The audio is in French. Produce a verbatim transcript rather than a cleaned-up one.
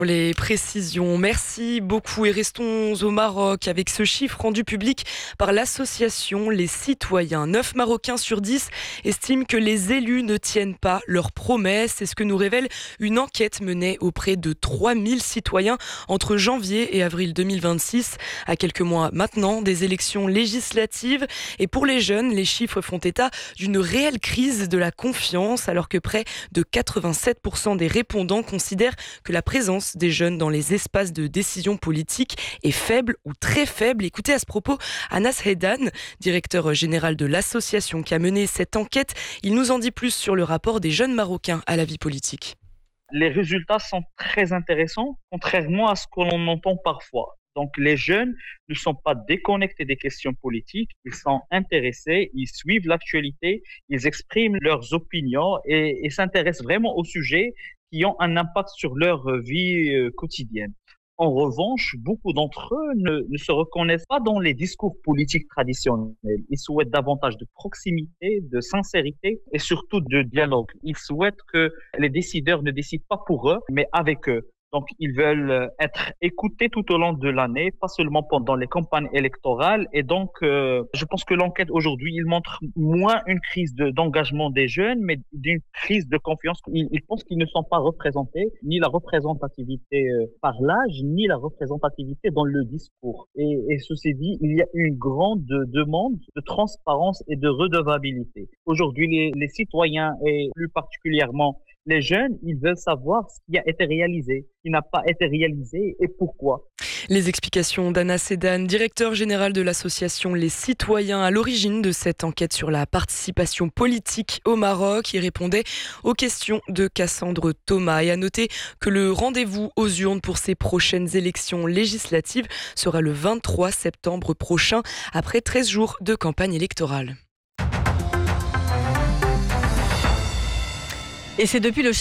Les précisions. Merci beaucoup et restons au Maroc avec ce chiffre rendu public par l'association Les Citoyens. neuf Marocains sur dix estiment que les élus ne tiennent pas leurs promesses. C'est ce que nous révèle une enquête menée auprès de trois mille citoyens entre janvier et avril deux mille vingt-six. À quelques mois maintenant des élections législatives. Et pour les jeunes, les chiffres font état d'une réelle crise de la confiance alors que près de quatre-vingt-sept pour cent des répondants considèrent que la présence des jeunes dans les espaces de décision politique est faible ou très faible. Écoutez à ce propos Anas Heidan, directeur général de l'association qui a mené cette enquête. Il nous en dit plus sur le rapport des jeunes Marocains à la vie politique. Les résultats sont très intéressants, contrairement à ce que l'on entend parfois. Donc les jeunes ne sont pas déconnectés des questions politiques, ils sont intéressés, ils suivent l'actualité, ils expriment leurs opinions et, et s'intéressent vraiment aux sujets qui ont un impact sur leur vie euh, quotidienne. En revanche, beaucoup d'entre eux ne, ne se reconnaissent pas dans les discours politiques traditionnels. Ils souhaitent davantage de proximité, de sincérité et surtout de dialogue. Ils souhaitent que les décideurs ne décident pas pour eux, mais avec eux. Donc, ils veulent être écoutés tout au long de l'année, pas seulement pendant les campagnes électorales. Et donc, euh, je pense que l'enquête aujourd'hui, il montre moins une crise de, d'engagement des jeunes, mais d'une crise de confiance. Ils, ils pensent qu'ils ne sont pas représentés, ni la représentativité euh, par l'âge, ni la représentativité dans le discours. Et, et ceci dit, il y a une grande demande de transparence et de redevabilité. Aujourd'hui, les, les citoyens, et plus particulièrement les jeunes, ils veulent savoir ce qui a été réalisé, ce qui n'a pas été réalisé et pourquoi. Les explications d'Anas Heidan, directeur général de l'association Les Citoyens, à l'origine de cette enquête sur la participation politique au Maroc. Il répondait aux questions de Cassandre Thomas. Et à noter que le rendez-vous aux urnes pour ces prochaines élections législatives sera le vingt-trois septembre prochain, après treize jours de campagne électorale. Et c'est depuis le